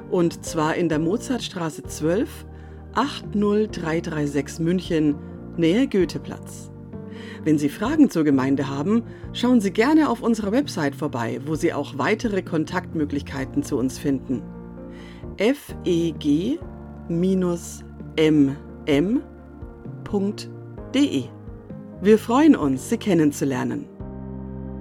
Und zwar in der Mozartstraße 12, 80336 München, Nähe Goetheplatz. Wenn Sie Fragen zur Gemeinde haben, schauen Sie gerne auf unserer Website vorbei, wo Sie auch weitere Kontaktmöglichkeiten zu uns finden. feg-mm.de. Wir freuen uns, Sie kennenzulernen.